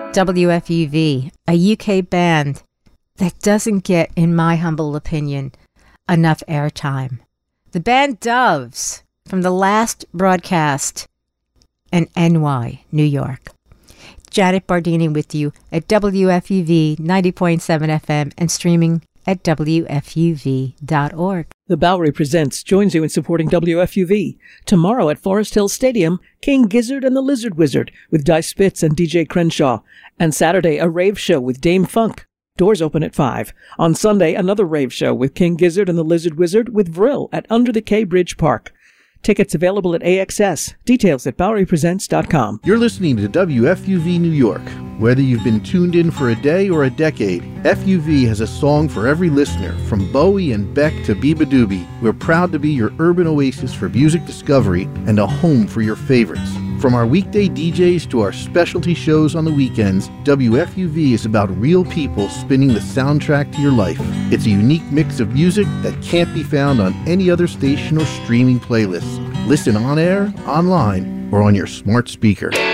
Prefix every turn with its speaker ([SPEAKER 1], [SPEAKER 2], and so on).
[SPEAKER 1] WFUV, a UK band that doesn't get, in my humble opinion, enough airtime. The band Doves, from the last broadcast in NY, New York. Janet Bardini with you at WFUV 90.7 FM and streaming at WFUV.org.
[SPEAKER 2] The Bowery Presents joins you in supporting WFUV. Tomorrow at Forest Hill Stadium, King Gizzard and the Lizard Wizard with Dice Spitz and DJ Crenshaw. And Saturday, a rave show with Dame Funk. Doors open at 5. On Sunday, another rave show with King Gizzard and the Lizard Wizard with Vril at Under the K Bridge Park. Tickets available at AXS. Details at BoweryPresents.com.
[SPEAKER 3] You're listening to WFUV New York. Whether you've been tuned in for a day or a decade, FUV has a song for every listener. From Bowie and Beck to Biba Doobie, we're proud to be your urban oasis for music discovery and a home for your favorites. From our weekday DJs to our specialty shows on the weekends, WFUV is about real people spinning the soundtrack to your life. It's a unique mix of music that can't be found on any other station or streaming playlist. Listen on air, online, or on your smart speaker.